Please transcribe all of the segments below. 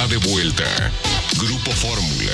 de vuelta. Grupo Fórmula.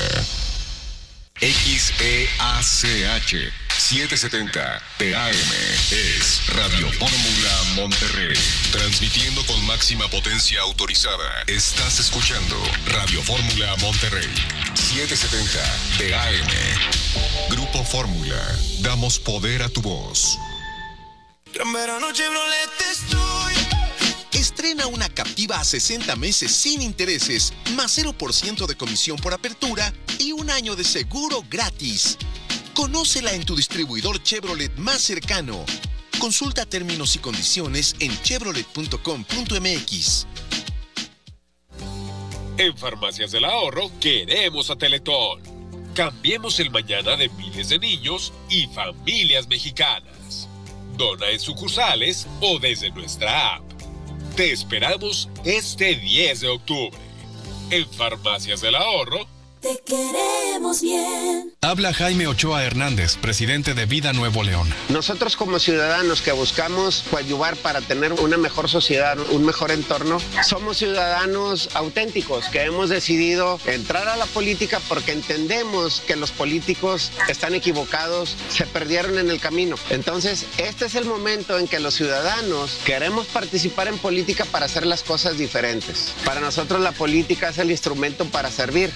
XEACH 770 TAM es Radio Fórmula Monterrey. Transmitiendo con máxima potencia autorizada. Estás escuchando Radio Fórmula Monterrey 770 TAM. Grupo Fórmula. Damos poder a tu voz. Gran verano Chevrolet estoy. Estrena una Captiva a 60 meses sin intereses, más 0% de comisión por apertura y un año de seguro gratis. Conócela en tu distribuidor Chevrolet más cercano. Consulta términos y condiciones en chevrolet.com.mx. En Farmacias del Ahorro queremos a Teletón. Cambiemos el mañana de miles de niños y familias mexicanas. Dona en sucursales o desde nuestra app. Te esperamos este 10 de octubre. En Farmacias del Ahorro. Te queremos bien. Habla Jaime Ochoa Hernández, presidente de Vida Nuevo León. Nosotros como ciudadanos que buscamos coadyuvar para tener una mejor sociedad, un mejor entorno, somos ciudadanos auténticos que hemos decidido entrar a la política porque entendemos que los políticos están equivocados, se perdieron en el camino. Entonces, este es el momento en que los ciudadanos queremos participar en política para hacer las cosas diferentes. Para nosotros la política es el instrumento para servir.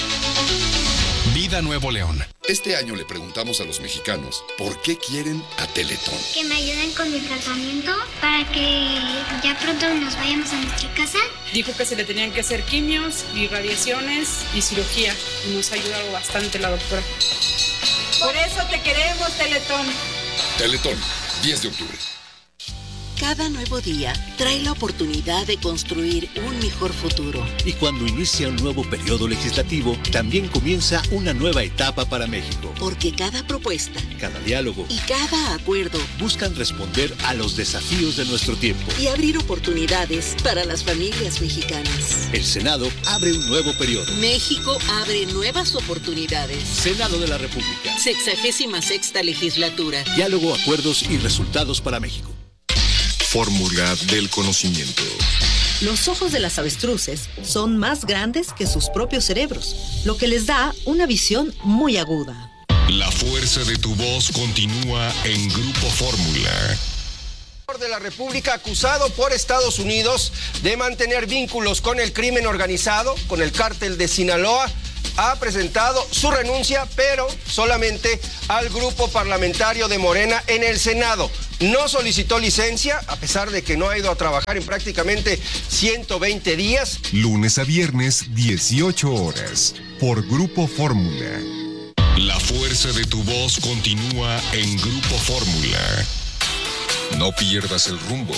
Vida Nuevo León. Este año le preguntamos a los mexicanos por qué quieren a Teletón. Que me ayuden con mi tratamiento para que ya pronto nos vayamos a nuestra casa. Dijo que se le tenían que hacer quimios y radiaciones y cirugía. Y nos ha ayudado bastante la doctora. Por eso te queremos, Teletón. Teletón, 10 de octubre. Cada nuevo día trae la oportunidad de construir un mejor futuro. Y cuando inicia un nuevo periodo legislativo, también comienza una nueva etapa para México. Porque cada propuesta, cada diálogo y cada acuerdo buscan responder a los desafíos de nuestro tiempo y abrir oportunidades para las familias mexicanas. El Senado abre un nuevo periodo. México abre nuevas oportunidades. Senado de la República. 66ª legislatura. Diálogo, acuerdos y resultados para México. Fórmula del conocimiento. Los ojos de las avestruces son más grandes que sus propios cerebros, lo que les da una visión muy aguda. La fuerza de tu voz continúa en Grupo Fórmula. De la República acusado por Estados Unidos de mantener vínculos con el crimen organizado, con el cártel de Sinaloa, ha presentado su renuncia, pero solamente al grupo parlamentario de Morena en el Senado. No solicitó licencia, a pesar de que no ha ido a trabajar en prácticamente 120 días. Lunes a viernes, 18 horas, por Grupo Fórmula. La fuerza de tu voz continúa en Grupo Fórmula. No pierdas el rumbo.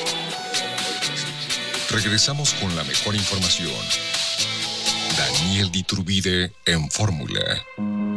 Regresamos con la mejor información. Daniel Diturbide en Fórmula.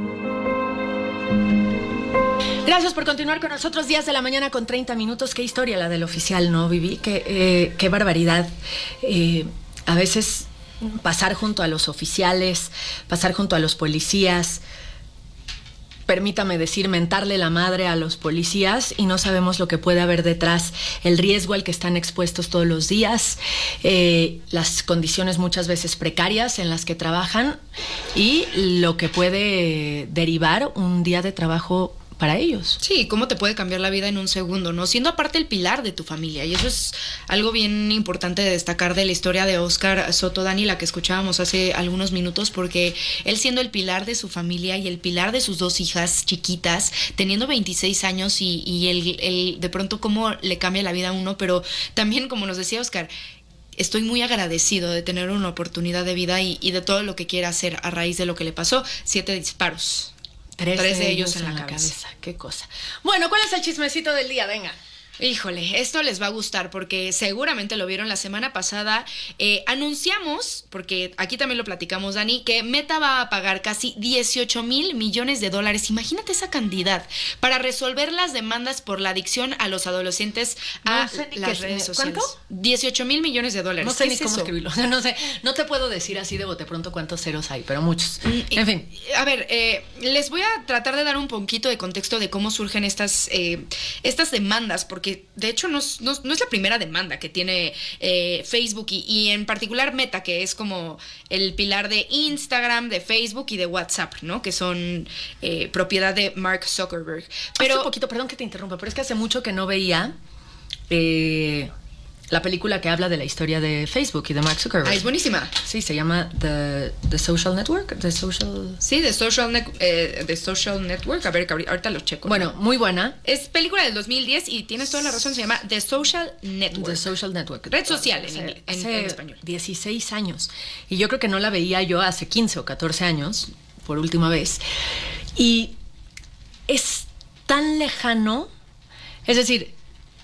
Gracias por continuar con nosotros. 10 de la mañana con 30 minutos. Qué historia la del oficial, ¿no, Vivi? Qué barbaridad. A veces pasar junto a los oficiales, pasar junto a los policías, permítame decir, mentarle la madre a los policías y no sabemos lo que puede haber detrás, el riesgo al que están expuestos todos los días, las condiciones muchas veces precarias en las que trabajan y lo que puede derivar un día de trabajo para ellos. Sí, cómo te puede cambiar la vida en un segundo, ¿no? Siendo aparte el pilar de tu familia. Y eso es algo bien importante de destacar de la historia de Óscar Soto, Dani, la que escuchábamos hace algunos minutos, porque él siendo el pilar de su familia y el pilar de sus dos hijas chiquitas, teniendo 26 años y él de pronto cómo le cambia la vida a uno, pero también, como nos decía Óscar, estoy muy agradecido de tener una oportunidad de vida y de todo lo que quiera hacer a raíz de lo que le pasó. 7 disparos. Tres de ellos en la cabeza. Qué cosa. Bueno, ¿cuál es el chismecito del día? Venga. Híjole, esto les va a gustar porque seguramente lo vieron la semana pasada. Anunciamos, porque aquí también lo platicamos, Dani, que Meta va a pagar casi $18,000 millones. Imagínate esa cantidad para resolver las demandas por la adicción a los adolescentes a las redes sociales. ¿Cuánto? $18,000 millones. No sé ni cómo escribirlo. No sé, no te puedo decir así de bote pronto cuántos ceros hay, pero muchos. En fin. A ver, les voy a tratar de dar un poquito de contexto de cómo surgen estas demandas, porque porque de hecho no es la primera demanda que tiene Facebook y en particular Meta, que es como el pilar de Instagram, de Facebook y de WhatsApp, ¿no? Que son propiedad de Mark Zuckerberg. Pero hace poquito, perdón que te interrumpa, pero es que hace mucho que no veía la película que habla de la historia de Facebook y de Mark Zuckerberg. Es buenísima. Sí, se llama The Social Network. Sí, The Social Network. A ver, ahorita lo checo. Bueno, muy buena. Es película del 2010 y tienes toda la razón, se llama The Social Network. The Social Network. Red social en español. 16 años. Y yo creo que no la veía yo hace 15 o 14 años, por última vez. Y es tan lejano, es decir,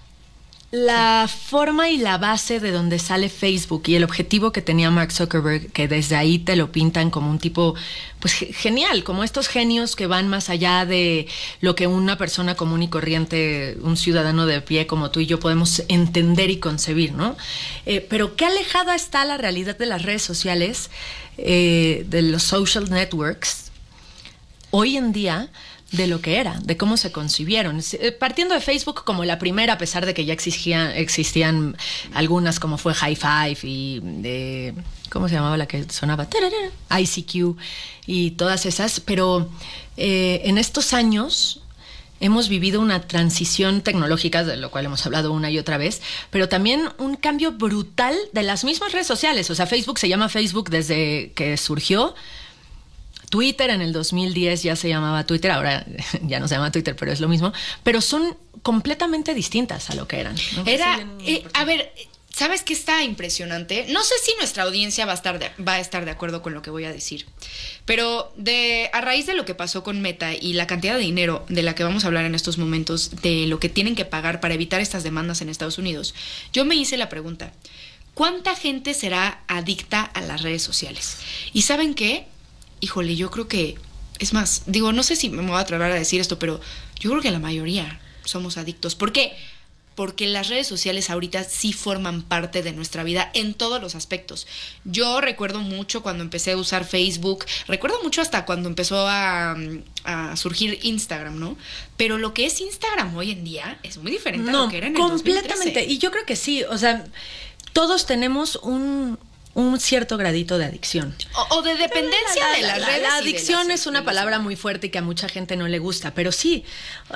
la forma y la base de donde sale Facebook y el objetivo que tenía Mark Zuckerberg, que desde ahí te lo pintan como un tipo pues genial, como estos genios que van más allá de lo que una persona común y corriente, un ciudadano de pie como tú y yo podemos entender y concebir, ¿no? Pero qué alejada está la realidad de las redes sociales, de los social networks, hoy en día, de lo que era, de cómo se concibieron. Partiendo de Facebook como la primera, a pesar de que ya existían algunas, como fue High Five y ¿cómo se llamaba la que sonaba? ICQ y todas esas, pero en estos años hemos vivido una transición tecnológica, de lo cual hemos hablado una y otra vez, pero también un cambio brutal de las mismas redes sociales. O sea, Facebook se llama Facebook desde que surgió. Twitter en el 2010 ya se llamaba Twitter, ahora ya no se llama Twitter, pero es lo mismo. Pero son completamente distintas a lo que eran, ¿no? A ver, ¿sabes qué está impresionante? No sé si nuestra audiencia va a estar de acuerdo con lo que voy a decir, pero a raíz de lo que pasó con Meta y la cantidad de dinero de la que vamos a hablar en estos momentos, de lo que tienen que pagar para evitar estas demandas en Estados Unidos, yo me hice la pregunta, ¿cuánta gente será adicta a las redes sociales? ¿Y saben qué? Híjole, yo creo que, es más, digo, no sé si me voy a atrever a decir esto, pero yo creo que la mayoría somos adictos. ¿Por qué? Porque las redes sociales ahorita sí forman parte de nuestra vida en todos los aspectos. Yo recuerdo mucho cuando empecé a usar Facebook, recuerdo mucho hasta cuando empezó a surgir Instagram, ¿no? Pero lo que es Instagram hoy en día es muy diferente a lo que era en el 2013. Completamente, y yo creo que sí, o sea, todos tenemos un cierto gradito de adicción. O de dependencia de las redes. La adicción es una palabra muy fuerte y que a mucha gente no le gusta, pero sí,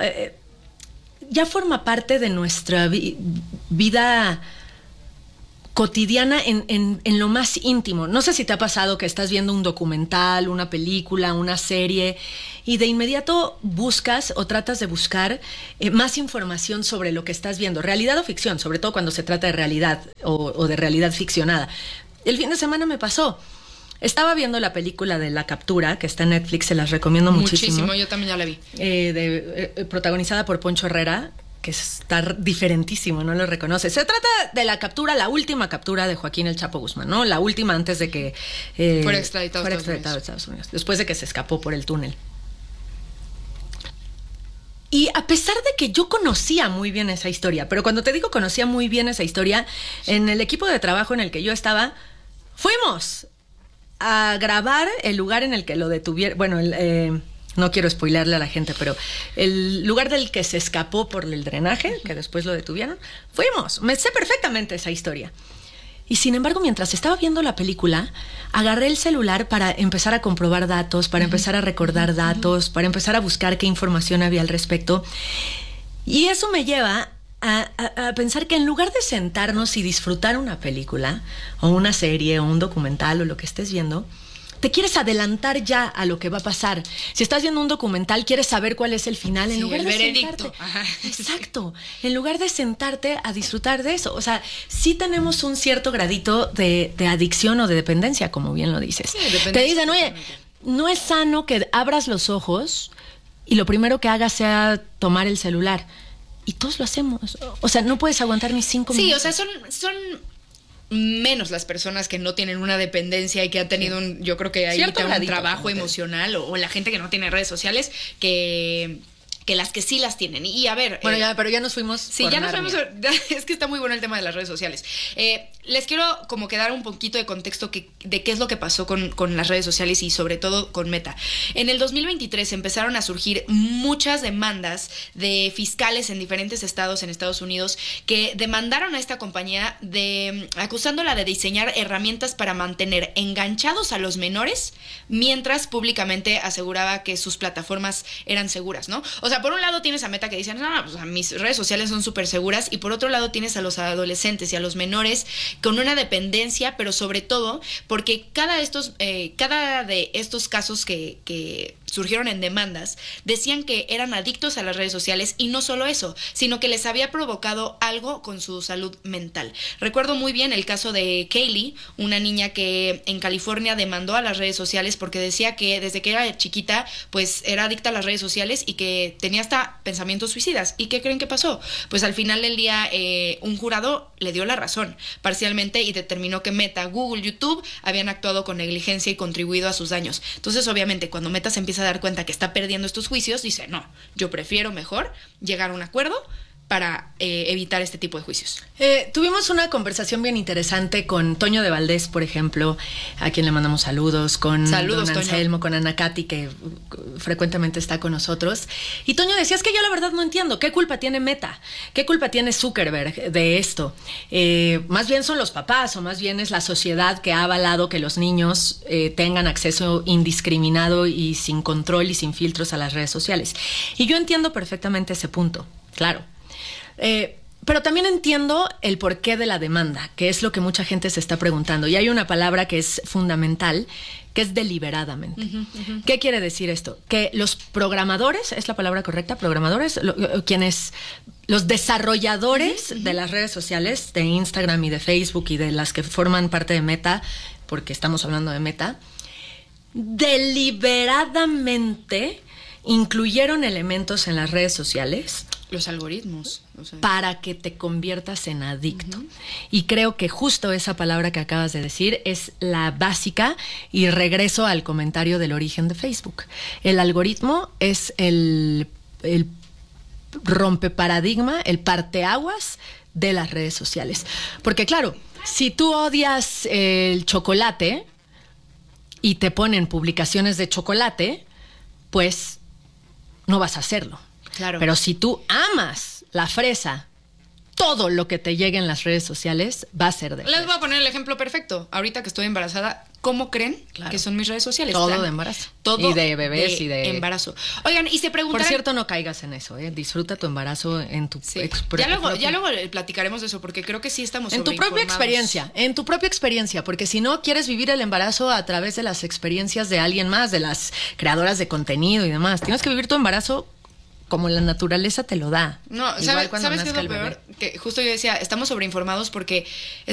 ya forma parte de nuestra vida cotidiana en lo más íntimo. No sé si te ha pasado que estás viendo un documental, una película, una serie, y de inmediato buscas o tratas de buscar más información sobre lo que estás viendo, realidad o ficción, sobre todo cuando se trata de realidad o de realidad ficcionada. El fin de semana me pasó. Estaba viendo la película de La Captura, que está en Netflix, se las recomiendo muchísimo. Yo también ya la vi. Protagonizada por Poncho Herrera, que está diferentísimo, no lo reconoce. Se trata de la captura, la última captura de Joaquín El Chapo Guzmán, ¿no? La última antes de que fuera extraditado a Estados Unidos, después de que se escapó por el túnel. Y a pesar de que yo conocía muy bien esa historia, pero cuando te digo conocía muy bien esa historia, en el equipo de trabajo en el que yo estaba, fuimos a grabar el lugar en el que lo detuvieron. Bueno, no quiero spoilerle a la gente, pero el lugar del que se escapó por el drenaje, que después lo detuvieron, fuimos. Me sé perfectamente esa historia. Y sin embargo, mientras estaba viendo la película, agarré el celular para empezar a comprobar datos, para empezar a recordar datos, para empezar a buscar qué información había al respecto. Y eso me lleva a pensar que en lugar de sentarnos y disfrutar una película, o una serie, o un documental, o lo que estés viendo, te quieres adelantar ya a lo que va a pasar. Si estás viendo un documental, quieres saber cuál es el final. En lugar de veredicto. Exacto. En lugar de sentarte a disfrutar de eso. O sea, sí tenemos un cierto gradito de adicción o de dependencia, como bien lo dices. Sí, te dicen, oye, no es sano que abras los ojos y lo primero que hagas sea tomar el celular. Y todos lo hacemos. O sea, no puedes aguantar ni 5 minutos. Sí, o sea, son menos las personas que no tienen una dependencia y que han tenido yo creo que ahí un trabajo emocional o la gente que no tiene redes sociales que que las que sí las tienen. Y a ver... Bueno, pero ya nos fuimos. Sí, ya nos fuimos. Es que está muy bueno el tema de las redes sociales. Les quiero como que dar un poquito de contexto de qué es lo que pasó con las redes sociales y sobre todo con Meta. En el 2023 empezaron a surgir muchas demandas de fiscales en diferentes estados en Estados Unidos que demandaron a esta compañía acusándola de diseñar herramientas para mantener enganchados a los menores mientras públicamente aseguraba que sus plataformas eran seguras, ¿no? O sea, por un lado tienes a Meta que dicen, no, pues mis redes sociales son súper seguras, y por otro lado tienes a los adolescentes y a los menores con una dependencia, pero sobre todo porque cada de estos casos que surgieron en demandas decían que eran adictos a las redes sociales, y no solo eso, sino que les había provocado algo con su salud mental. Recuerdo muy bien el caso de Kaylee, una niña que en California demandó a las redes sociales porque decía que desde que era chiquita pues era adicta a las redes sociales y que tenía hasta pensamientos suicidas. ¿Y qué creen que pasó? Pues al final del día un jurado le dio la razón parcialmente y determinó que Meta, Google, YouTube habían actuado con negligencia y contribuido a sus daños. Entonces obviamente cuando Meta se empieza a dar cuenta que está perdiendo estos juicios, dice, no, yo prefiero mejor llegar a un acuerdo para evitar este tipo de juicios. Tuvimos una conversación bien interesante con Toño de Valdés, por ejemplo, a quien le mandamos saludos, con don Anselmo, con Ana Katy, que frecuentemente está con nosotros. Y Toño decía, es que yo la verdad no entiendo, ¿qué culpa tiene Meta? ¿Qué culpa tiene Zuckerberg de esto? Más bien son los papás, o más bien es la sociedad que ha avalado que los niños tengan acceso indiscriminado y sin control y sin filtros a las redes sociales. Y yo entiendo perfectamente ese punto, claro. Pero también entiendo el porqué de la demanda, que es lo que mucha gente se está preguntando. Y hay una palabra que es fundamental, que es deliberadamente. ¿Qué quiere decir esto? Que los programadores, ¿es la palabra correcta? Programadores, los desarrolladores de las redes sociales, de Instagram y de Facebook y de las que forman parte de Meta, porque estamos hablando de Meta, deliberadamente incluyeron elementos en las redes sociales. Los algoritmos. O sea, para que te conviertas en adicto. Y creo que justo esa palabra que acabas de decir es la básica, y regreso al comentario del origen de Facebook. El algoritmo es el rompeparadigma, el parteaguas de las redes sociales. Porque claro, si tú odias el chocolate y te ponen publicaciones de chocolate, pues no vas a hacerlo. Claro. Pero si tú amas la fresa, todo lo que te llegue en las redes sociales va a ser de fresa. Les voy a poner el ejemplo perfecto. Ahorita que estoy embarazada, ¿cómo creen que son mis redes sociales? Todo de embarazo. Todo y de bebés y de embarazo. Oigan, y se preguntan... Por cierto, no caigas en eso, Disfruta tu embarazo en tu... Ya luego platicaremos de eso, porque creo que sí estamos en tu propia experiencia, porque si no quieres vivir el embarazo a través de las experiencias de alguien más, de las creadoras de contenido y demás, tienes que vivir tu embarazo como la naturaleza te lo da. No, ¿sabes qué es lo peor? Que justo yo decía, estamos sobreinformados porque